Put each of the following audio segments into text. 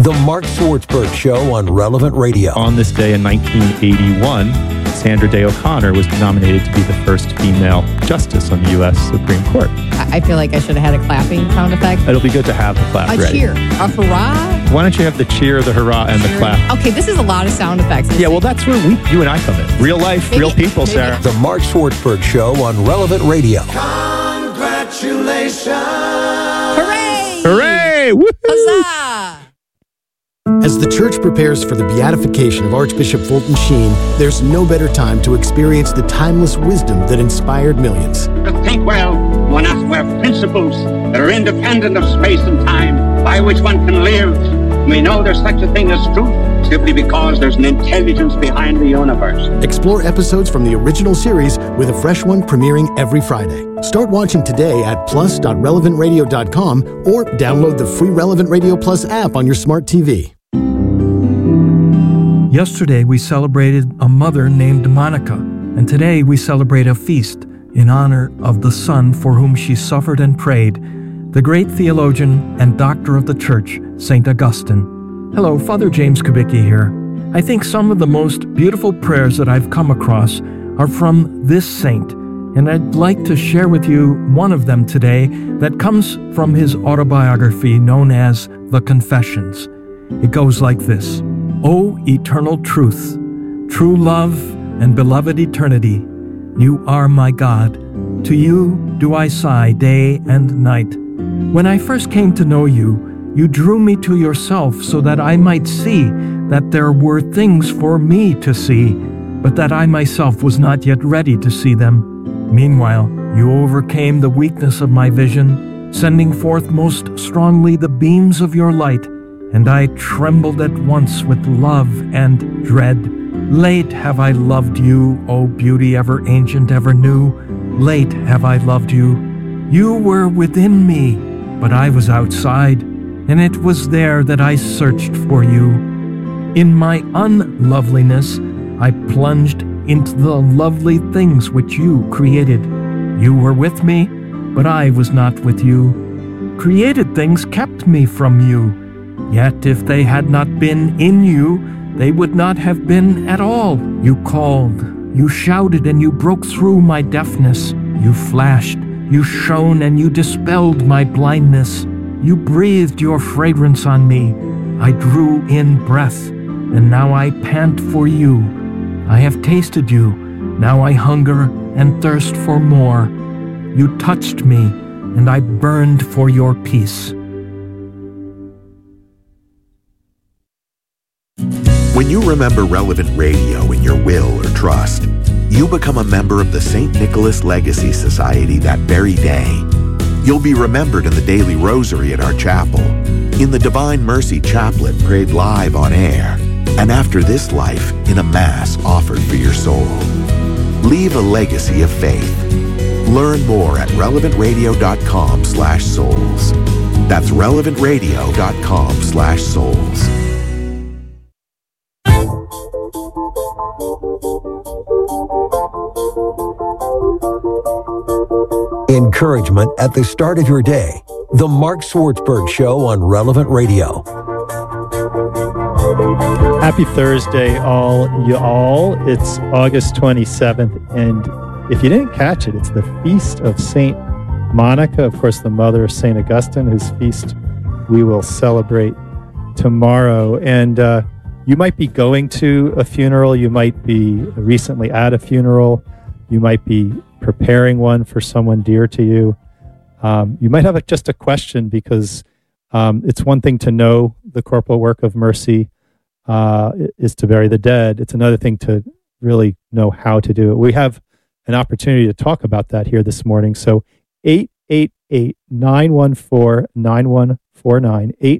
The Mark Swartzberg Show on Relevant Radio. On this day in 1981, Sandra Day O'Connor was nominated to be the first female justice on the U.S. Supreme Court. I feel like I should have had a clapping sound effect. It'll be good to have the clap a ready. Cheer. A hurrah. Why don't you have the cheer, the hurrah, and the clap? Okay, this is a lot of sound effects. Yeah, well, that's where you and I come in. Real life, real people, Sarah. The Mark Swartzberg Show on Relevant Radio. Congratulations. Hooray! Hooray! Woo-hoo! Huzzah! As the church prepares for the beatification of Archbishop Fulton Sheen, there's no better time to experience the timeless wisdom that inspired millions. To think well, one asks where principles that are independent of space and time, by which one can live. We know there's such a thing as truth, simply because there's an intelligence behind the universe. Explore episodes from the original series with a fresh one premiering every Friday. Start watching today at plus.relevantradio.com or download the free Relevant Radio Plus app on your smart TV. Yesterday, we celebrated a mother named Monica, and today we celebrate a feast in honor of the Son for whom she suffered and prayed, the great theologian and doctor of the Church, St. Augustine. Hello, Father James Kubicki here. I think some of the most beautiful prayers that I've come across are from this saint, and I'd like to share with you one of them today that comes from his autobiography known as The Confessions. It goes like this. O eternal truth, true love and beloved eternity, you are my God. To you do I sigh day and night. When I first came to know you, you drew me to yourself so that I might see that there were things for me to see, but that I myself was not yet ready to see them. Meanwhile, you overcame the weakness of my vision, sending forth most strongly the beams of your light, and I trembled at once with love and dread. Late have I loved you, O beauty ever ancient, ever new. Late have I loved you. You were within me, but I was outside, and it was there that I searched for you. In my unloveliness, I plunged into the lovely things which you created. You were with me, but I was not with you. Created things kept me from you. Yet if they had not been in you, they would not have been at all. You called, you shouted, and you broke through my deafness. You flashed, you shone, and you dispelled my blindness. You breathed your fragrance on me. I drew in breath, and now I pant for you. I have tasted you, now I hunger and thirst for more. You touched me, and I burned for your peace. When you remember Relevant Radio in your will or trust, you become a member of the St. Nicholas Legacy Society that very day. You'll be remembered in the daily rosary at our chapel, in the Divine Mercy Chaplet prayed live on air, and after this life in a Mass offered for your soul. Leave a legacy of faith. Learn more at relevantradio.com/souls. That's relevantradio.com/souls. Encouragement at the start of your day. The Mark Swartzberg Show on Relevant Radio. Happy Thursday, all y'all. It's August 27th, and if you didn't catch it, it's the feast of Saint Monica, of course, the mother of Saint Augustine, whose feast we will celebrate tomorrow. And you might be going to a funeral. You might be recently at a funeral. You might be preparing one for someone dear to you. You might have just a question, because it's one thing to know the corporal work of mercy is to bury the dead. It's another thing to really know how to do it. We have an opportunity to talk about that here this morning. So 888-914-9149,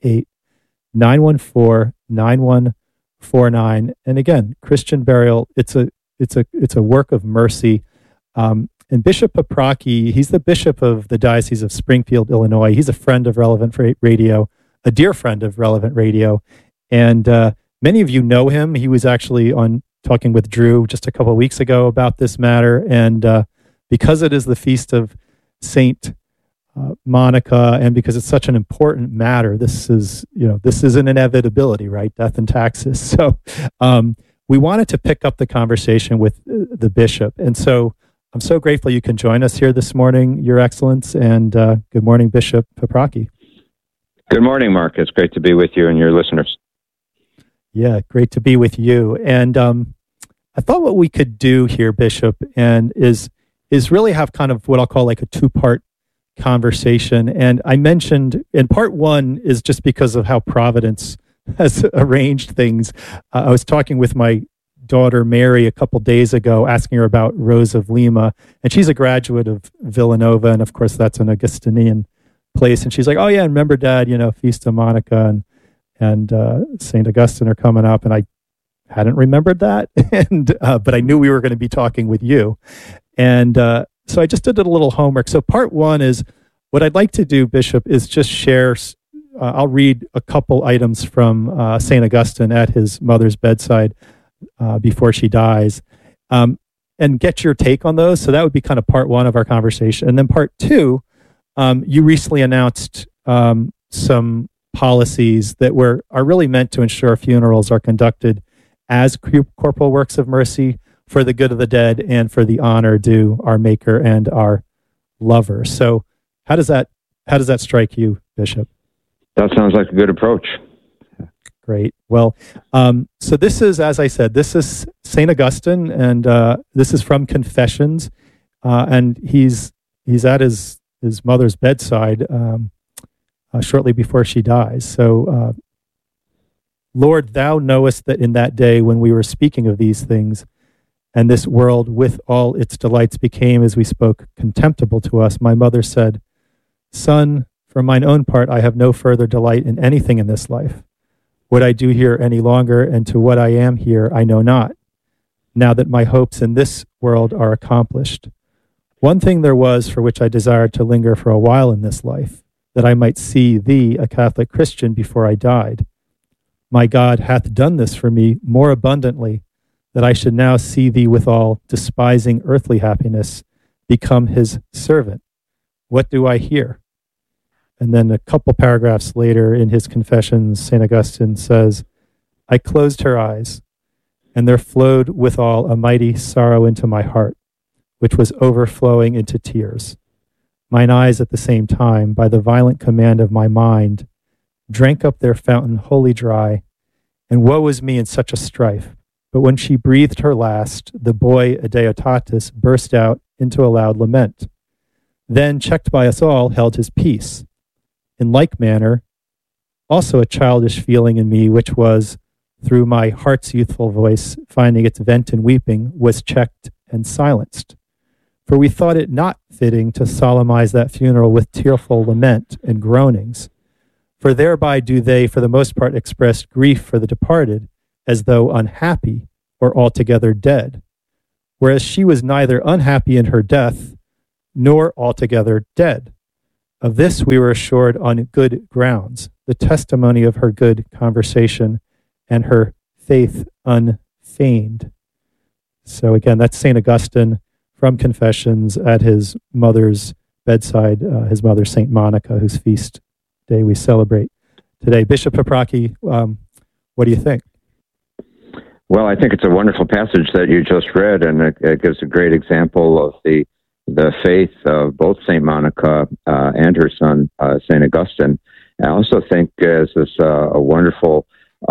888-914-9149. And again, Christian burial, it's a work of mercy. And Bishop Paprocki, he's the bishop of the Diocese of Springfield, Illinois. He's a friend of Relevant Radio, a dear friend of Relevant Radio. And many of you know him. He was actually on talking with Drew just a couple of weeks ago about this matter. And because it is the feast of Saint Monica, and because it's such an important matter. This is an inevitability, right? Death and taxes. So we wanted to pick up the conversation with the bishop. And so I'm so grateful you can join us here this morning, Your Excellence, and good morning, Bishop Paprocki. Good morning, Mark. It's great to be with you and your listeners. Yeah, great to be with you. And I thought what we could do here, Bishop, and is really have kind of what I'll call like a two-part conversation. And I mentioned in part one is just because of how Providence has arranged things. I was talking with my daughter Mary a couple days ago, asking her about Rose of Lima, and she's a graduate of Villanova, and of course that's an Augustinian place. And she's like, "Oh yeah, remember, Dad? Feast of Monica and Saint Augustine are coming up." And I hadn't remembered that, and but I knew we were going to be talking with you, and so I just did a little homework. So part one is what I'd like to do, Bishop, is just share. I'll read a couple items from Saint Augustine at his mother's bedside before she dies, and get your take on those. So that would be kind of part one of our conversation. And then part two, you recently announced some policies that are really meant to ensure funerals are conducted as corporal works of mercy for the good of the dead and for the honor due our Maker and our lover. So how does that strike you, Bishop? That sounds like a good approach. Great. Well, so this is, as I said, this is St. Augustine, and this is from Confessions, and he's at his mother's bedside shortly before she dies. So, Lord, thou knowest that in that day when we were speaking of these things, and this world with all its delights became, as we spoke, contemptible to us, my mother said, Son, for mine own part, I have no further delight in anything in this life. What I do here any longer, and to what I am here, I know not, now that my hopes in this world are accomplished. One thing there was for which I desired to linger for a while in this life, that I might see thee, a Catholic Christian, before I died. My God hath done this for me more abundantly, that I should now see thee withal, despising earthly happiness, become his servant. What do I hear? And then a couple paragraphs later in his Confessions, St. Augustine says, I closed her eyes, and there flowed withal a mighty sorrow into my heart, which was overflowing into tears. Mine eyes at the same time, by the violent command of my mind, drank up their fountain wholly dry, and woe is me in such a strife. But when she breathed her last, the boy Adeodatus burst out into a loud lament. Then, checked by us all, held his peace. In like manner, also a childish feeling in me, which was, through my heart's youthful voice, finding its vent in weeping, was checked and silenced. For we thought it not fitting to solemnize that funeral with tearful lament and groanings. For thereby do they, for the most part, express grief for the departed, as though unhappy or altogether dead. Whereas she was neither unhappy in her death, nor altogether dead. Of this we were assured on good grounds, the testimony of her good conversation and her faith unfeigned. So again, that's St. Augustine from Confessions at his mother's bedside, his mother, St. Monica, whose feast day we celebrate today. Bishop Paprocki, what do you think? Well, I think it's a wonderful passage that you just read, and it gives a great example of the faith of both St. Monica and her son, St. Augustine. I also think this is a wonderful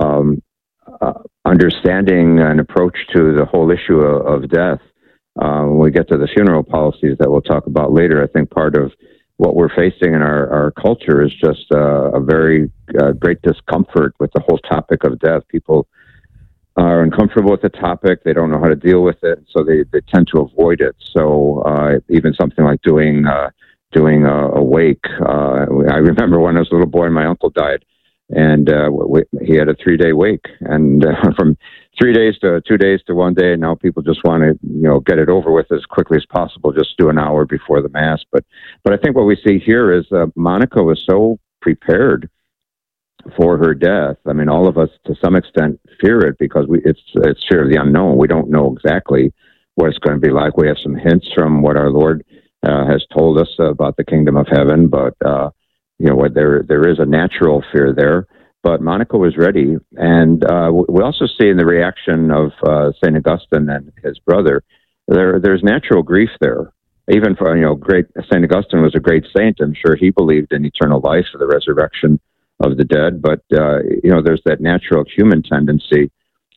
understanding and approach to the whole issue of death. When we get to the funeral policies that we'll talk about later, I think part of what we're facing in our culture is just a very great discomfort with the whole topic of death. People are uncomfortable with the topic. They don't know how to deal with it, so they tend to avoid it. So even something like doing a wake. I remember when I was a little boy, my uncle died, and he had a 3-day wake, and from 3 days to 2 days to 1 day, and now people just want to get it over with as quickly as possible. Just do an hour before the mass. But I think what we see here is Monica was so prepared for her death. I mean, all of us to some extent fear it because it's fear of the unknown. We don't know exactly what it's going to be like. We have some hints from what our Lord has told us about the kingdom of heaven, but there is a natural fear there. But Monica was ready, and we also see in the reaction of St. Augustine and his brother, there's natural grief there. Even for great St. Augustine was a great saint. I'm sure he believed in eternal life, the resurrection of the dead. But there's that natural human tendency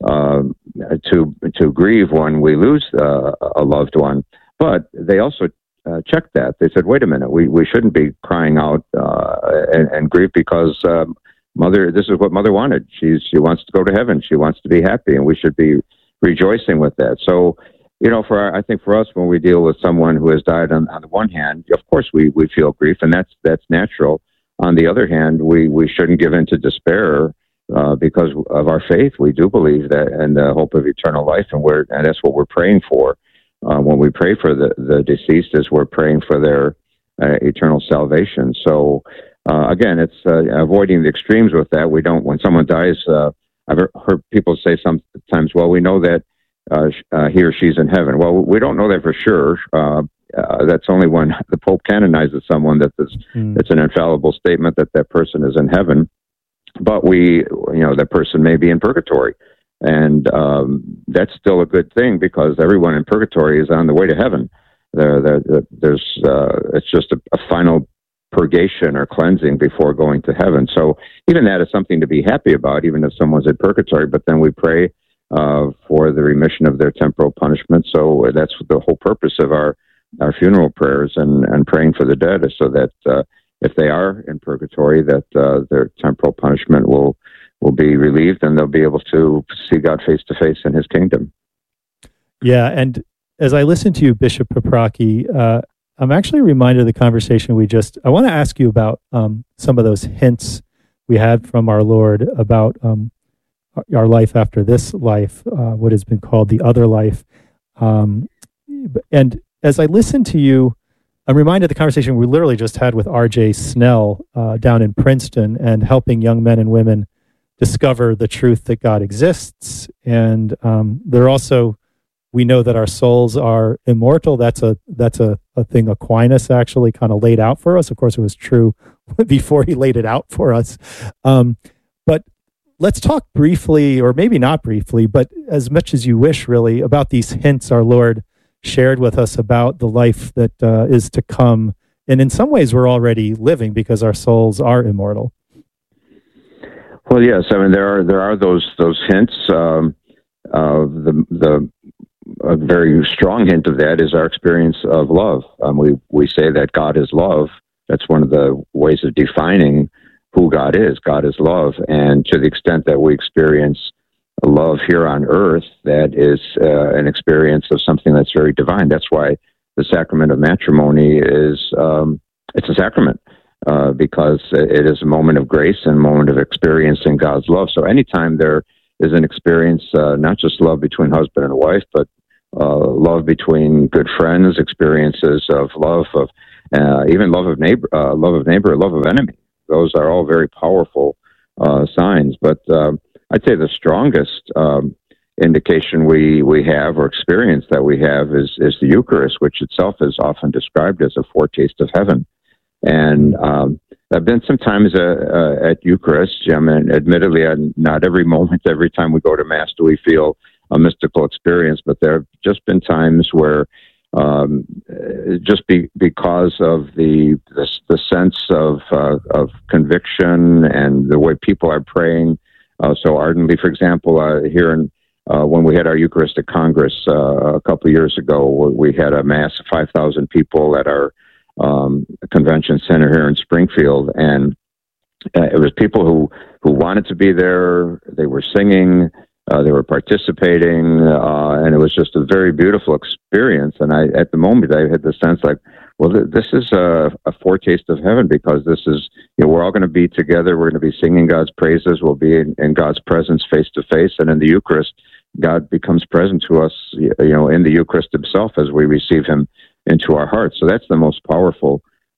to grieve when we lose a loved one. But they also checked that. They said, "Wait a minute, we shouldn't be crying out and grieve because Mother. This is what Mother wanted. She wants to go to heaven. She wants to be happy, and we should be rejoicing with that." So. I think for us, when we deal with someone who has died on the one hand, of course we feel grief, and that's natural. On the other hand, we shouldn't give in to despair because of our faith. We do believe that and the hope of eternal life, and that's what we're praying for. When we pray for the deceased, is we're praying for their eternal salvation. So again, it's avoiding the extremes with that. We don't. When someone dies, I've heard people say sometimes, "Well, we know that." He or she's in heaven. Well, we don't know that for sure. That's only when the Pope canonizes someone that it's an infallible statement that person is in heaven. But that person may be in purgatory, and that's still a good thing because everyone in purgatory is on the way to heaven. It's just a final purgation or cleansing before going to heaven. So even that is something to be happy about, even if someone's in purgatory. But then we pray for the remission of their temporal punishment. So that's the whole purpose of our funeral prayers and praying for the dead, is so that if they are in purgatory, that their temporal punishment will be relieved and they'll be able to see God face to face in His kingdom. Yeah, and as I listen to you, Bishop Paprocki, I'm actually reminded of the conversation I want to ask you about some of those hints we had from our Lord about our life after this life, what has been called the other life. And as I listen to you, I'm reminded of the conversation we literally just had with R.J. Snell down in Princeton and helping young men and women discover the truth that God exists. And we know that our souls are immortal. That's a thing Aquinas actually kind of laid out for us. Of course, it was true before he laid it out for us. But let's talk briefly, or maybe not briefly, but as much as you wish, really, about these hints our Lord shared with us about the life that is to come. And in some ways, we're already living because our souls are immortal. Well, yes. I mean, there are those hints. A very strong hint of that is our experience of love. We say that God is love. That's one of the ways of defining who God is. God is love. And to the extent that we experience love here on earth, that is an experience of something that's very divine. That's why the sacrament of matrimony is, it's a sacrament, because it is a moment of grace and a moment of experiencing God's love. So anytime there is an experience, not just love between husband and wife, but love between good friends, experiences of love, of even love of neighbor, love of enemy. Those are all very powerful signs. But I'd say the strongest indication we have, or experience that we have, is the Eucharist, which itself is often described as a foretaste of heaven. And I've been sometimes at Eucharist, Jim, and admittedly, not every moment, every time we go to Mass do we feel a mystical experience, but there have just been times where because of the sense of conviction and the way people are praying so ardently. For example, here in when we had our Eucharistic Congress a couple of years ago, we had a Mass of 5,000 people at our convention center here in Springfield, and it was people who wanted to be there. They were singing. They were participating, and it was just a very beautiful experience. And at the moment, I had the sense like, well, this is a foretaste of heaven, because this is, we're all going to be together. We're going to be singing God's praises. We'll be in God's presence face to face. And in the Eucharist, God becomes present to us, in the Eucharist himself as we receive him into our hearts. So that's the most powerful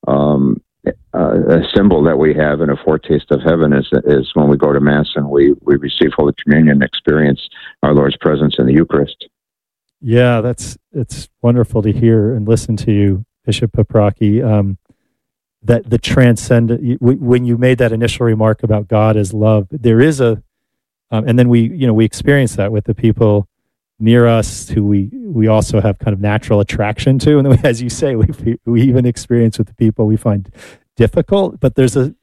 symbol that we have in a foretaste of heaven is when we go to Mass and we receive Holy Communion and experience our Lord's presence in the Eucharist. Yeah, it's wonderful to hear and listen to you Bishop Paprocki, that the transcendent, when you made that initial remark about God as love, there is a, and then we experience that with the people near us who we also have kind of natural attraction to. And then, as you say, we even experience with the people we find difficult, but there's an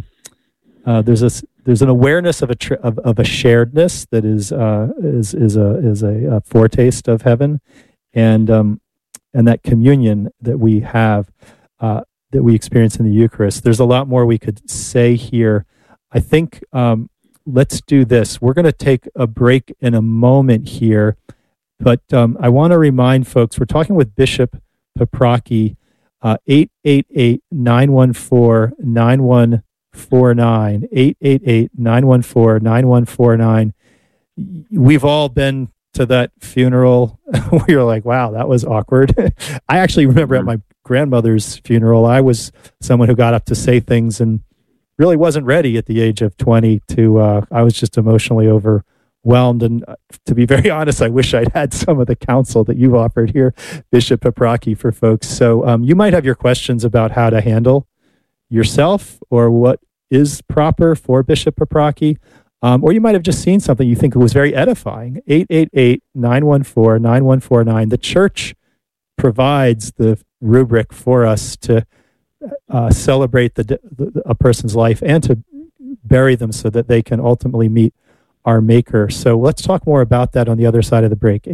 awareness of a sharedness that is a foretaste of heaven, and that communion that we have, that we experience in the Eucharist. There's a lot more we could say here. I think let's do this. We're going to take a break in a moment here, but I want to remind folks, we're talking with Bishop Paprocki, 888-914-9149, 888-914-9149. We've all been to that funeral. We were like, wow, that was awkward. I actually remember at my grandmother's funeral, I was someone who got up to say things and really wasn't ready at the age of 20 I was just emotionally overwhelmed. And to be very honest, I wish I'd had some of the counsel that you've offered here, Bishop Paprocki, for folks. So you might have your questions about how to handle yourself or what is proper for Bishop Paprocki. Or you might have just seen something you think was very edifying. 888-914-9149. The church provides the rubric for us to celebrate a person's life and to bury them so that they can ultimately meet our Maker. So let's talk more about that on the other side of the break.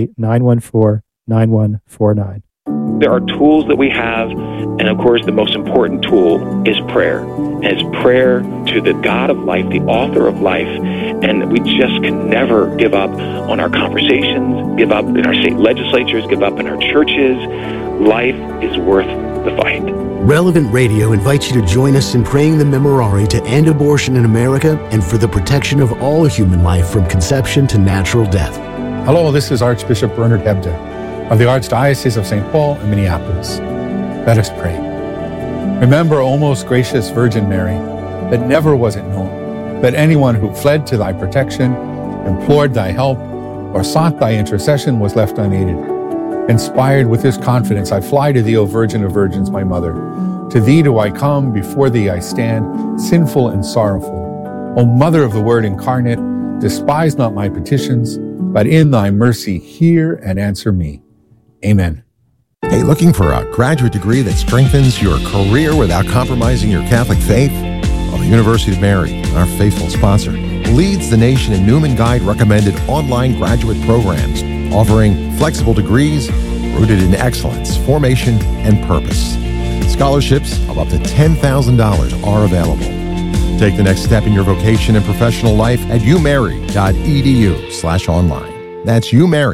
888-914-9149. There are tools that we have, and of course the most important tool is prayer. And it's prayer to the God of life, the author of life, and we just can never give up on our conversations, give up in our state legislatures, give up in our churches. Life is worth the fight. Relevant Radio invites you to join us in praying the Memorare to end abortion in America and for the protection of all human life from conception to natural death. Hello, this is Archbishop Bernard Hebda of the Archdiocese of St. Paul and Minneapolis. Let us pray. Remember, O most gracious Virgin Mary, that never was it known that anyone who fled to thy protection, implored thy help, or sought thy intercession was left unaided. Inspired with this confidence, I fly to thee, O Virgin of Virgins, my Mother. To thee do I come, before thee I stand, sinful and sorrowful. O Mother of the Word incarnate, despise not my petitions, but in thy mercy hear and answer me. Amen. Hey, looking for a graduate degree that strengthens your career without compromising your Catholic faith? Well, the University of Mary, our faithful sponsor, leads the nation in Newman Guide recommended online graduate programs, offering flexible degrees rooted in excellence, formation, and purpose. Scholarships of up to $10,000 are available. Take the next step in your vocation and professional life at umary.edu/online. That's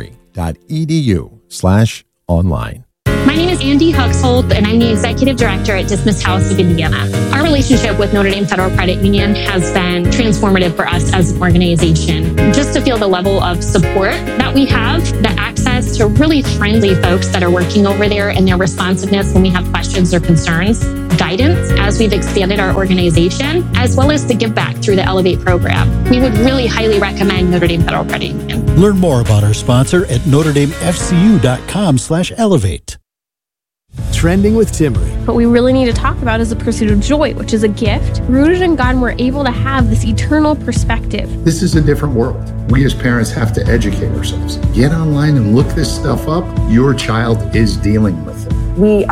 umary.edu/online. My name is Andy Huxhold, and I'm the Executive Director at Dismissed House of Indiana. Our relationship with Notre Dame Federal Credit Union has been transformative for us as an organization. Just to feel the level of support that we have, the access to really friendly folks that are working over there and their responsiveness when we have questions or concerns, guidance as we've expanded our organization, as well as the give back through the Elevate program. We would really highly recommend Notre Dame Federal Credit Union. Learn more about our sponsor at NotreDameFCU.com/elevate. Trending with Timmery. What we really need to talk about is the pursuit of joy, which is a gift. Rooted in God, we're able to have this eternal perspective. This is a different world. We as parents have to educate ourselves. Get online and look this stuff up. Your child is dealing with it. We